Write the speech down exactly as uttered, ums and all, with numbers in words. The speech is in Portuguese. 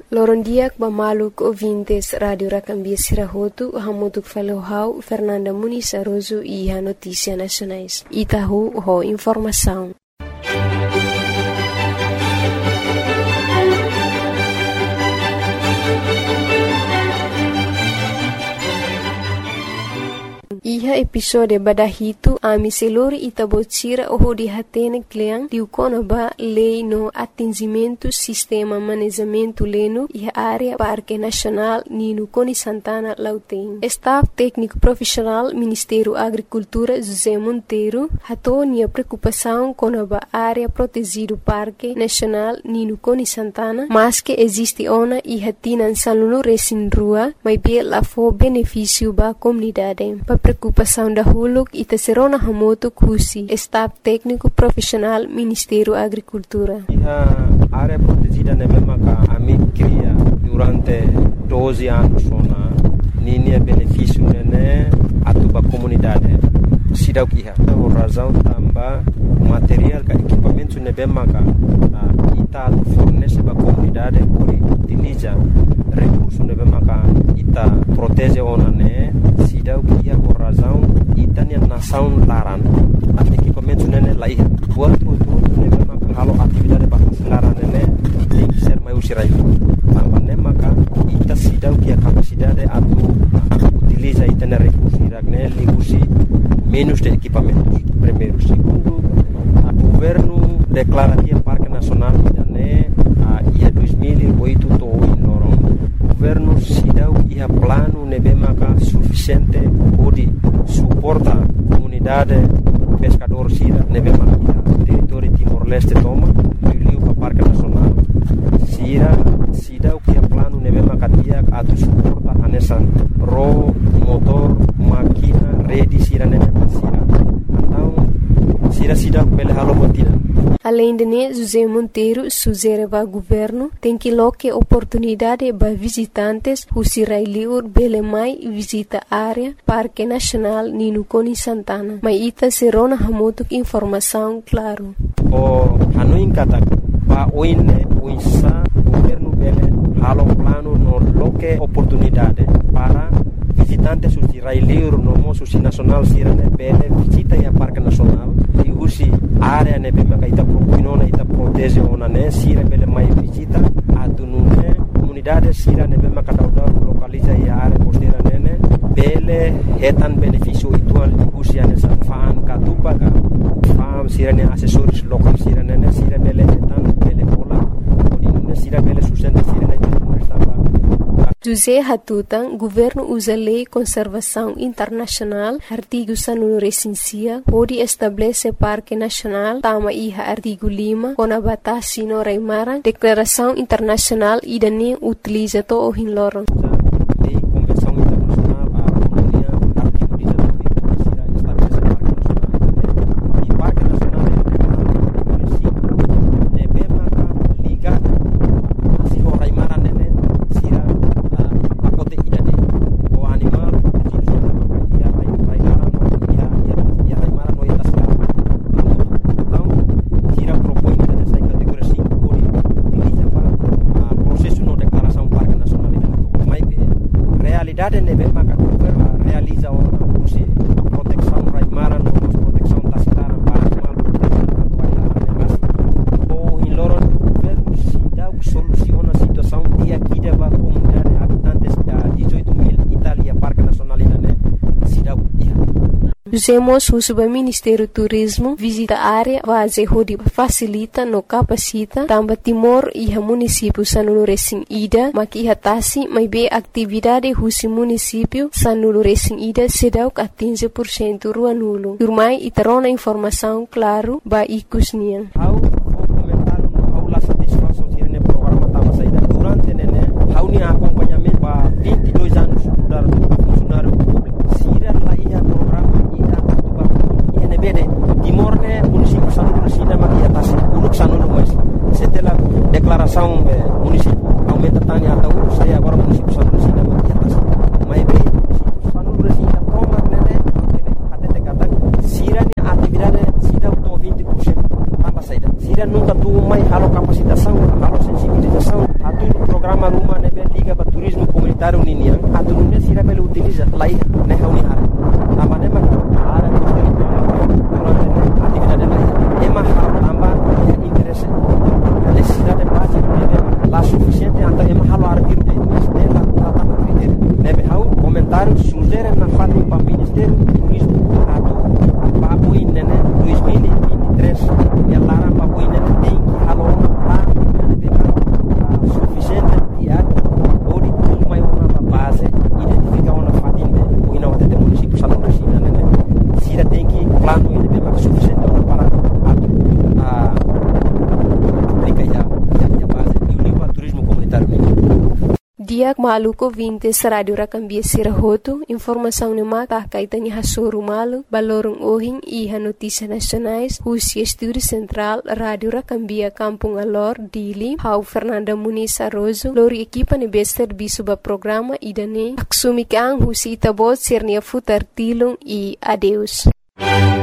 Lorondiak bamaluk ouvintes Radio Racambia Sirahotu, hamutuk falohau Fernanda Muniz Aroso e a Notícia Nacionais. Itahu ho informação. Iha episode badahitu ami seluruh itabocira oho di hatene kleang diukona ba lei no atingimento sistema manejamento leno iha área Parque Nacional Nino Coni Santana Lauteng. Staff técnico profissional Ministério Agricultura José Monteiro hatou nia preocupação com a área protegido Parque Nacional Nino Coni Santana, mas que existe ona iha tinan saluno resin rua, mas bem lá for benefício ba comunidade. Preocupação da Huluk e Tesserona Hamoto Kusi, staff técnico profissional Ministério Agricultura. A área protegida na mesma que a mim cria durante doze anos na linha benefício né a tua comunidade. Sida o que é a razão também material que equipamento na mesma que ita fornece para a comunidade por utiliza recursos na mesma que ita protege ona né sida o que é a razão ita nia nação laran a equipamento né lá ia buat tudo na mesma que halo atividade para laran né tem que ser mais usirai também né maka ita sida o que é capacidade atu utiliza ita na recursos né liusi menos de equipamentos. Primeiro, segundo, o governo declara que o Parque Nacional né a dois mil e oito to em Lorong. O governo se dá o plano nebemaka suficiente para suportar a comunidade pescador sira nebemaka território Timor-Leste toma viu para o Parque Nacional. Sira se dá o plano nebemaka dia a suportar a nessa ro motor máquina rede sira nebemaka sira. Então sira sida pele halo motina. Além de né, José Monteiro sugere ao governo tem que loque oportunidade para visitantes who sirailiur bele mai visita área Parque Nacional Nino Coni Santana. Mas ita serona hamotuk informação claro. O hanuin kata pa oine oinsa governo bele halo plano no loque oportunidade para visitantes who sirailiur no mo susi nacional sirane bele visita ya Parque Nacional e usi área ne bema ita propinona ita protege ona ne sira bele mai visita atunune comunidade sira ne bema kadauda localiza ya área costeira nene bele hetan benefício ituan usi ane sa fan katupa ka fam sira ne assessores local sira nene sira bele hetan bele pola odinune sira bele sustenta sira ne José Hatutan, governo usa lei conservação internacional, artigo sanunu recensia, pode estabelecer Parque Nacional, tama iha artigo lima, com a batasi no Raimara, declaração internacional e dane utiliza to o hinloron. realiza uma proteção raimara, uma proteção tacilara para animal, ou em Loron, o governo se dá o soluciona a situação e aqui deva a comunidade habitantes da dezoito mil Itália, Parque Nacional né, se dá o Usemos o Subministério do Turismo visita a área base onde facilita no capacita também Timor e o município Sanulu Recém Ida, mas que hatasi mais bem atividade do município Sanulu Recém Ida se dá a quinze por cento rua nulo. Turmai e terona informação claro ba ikusnian. How o comentário no how la satisfação tirne programa tava saída durante nene how ni acompanhamento ba vinte e dois anos mudar funcionário público. Sira lá ia programa bede Timor ne município Sanulu Resina maki atas uluk Sanulu mas setelah declaração município aumenta tanya atau saya agora município Sanulu Resina maki atas mai be município Sanulu Resina promar nene até kata sira ni atividade sida to vinte por cento tambah saída comunitário ninia atu nunia sira pelo utiliza lai ne hauni hara amane ma hara durante atividade lai ema hamba ya interesse a necessidade básica de lá suficiente anta ema halo arquiro de ministério la tama critério nebe hau comentário sugere na fati para ministério turismo atu papo inene dois mil e vinte e três e lara papo inene tem halo lá suficiente dia ori uma uma base identificar uma fati o ina de município salão da China né sira tem que plano ele tem mais suficiente para a aplicar já a base e o nível turismo comunitário Diak maluko vinte Radio Rakambia Sirahoto, informação ne maka kaitannya hasuru malu, balorong ohing iha notícias nacionais, Husia Estúdio Central, Radio Rakambia Kampung Alor, Dili, Hau Fernanda Muniz Arrozo, lori equipa ne bester bisuba programa idane, aksumikang Husi Itabot Sirnia Futar Tilung e adeus.